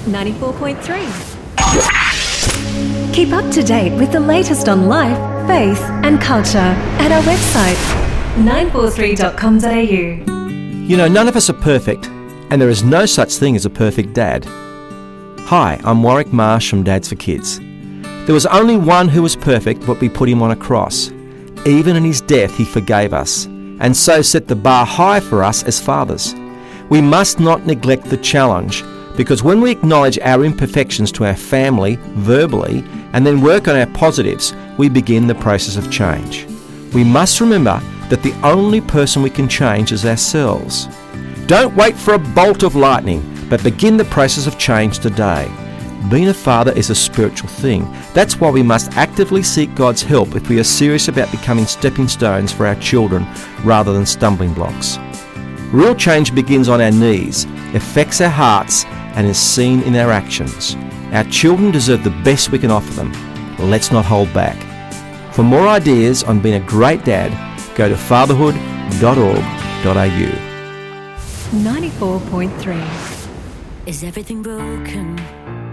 94.3. Keep up to date with the latest on life, faith and culture at our website 943.com.au. You know, none of us are perfect, and there is no such thing as a perfect dad. Hi, I'm Warwick Marsh from Dads for Kids. There was only one who was perfect, but we put him on a cross. Even in his death, he forgave us, and so set the bar high for us as fathers. We must not neglect the challenge, because when we acknowledge our imperfections to our family verbally and then work on our positives, we begin the process of change. We must remember that the only person we can change is ourselves. Don't wait for a bolt of lightning, but begin the process of change today. Being a father is a spiritual thing. That's why we must actively seek God's help if we are serious about becoming stepping stones for our children rather than stumbling blocks. Real change begins on our knees, affects our hearts, and is seen in our actions. Our children deserve the best we can offer them. Let's not hold back. For more ideas on being a great dad, go to fatherhood.org.au. 94.3. Is everything broken?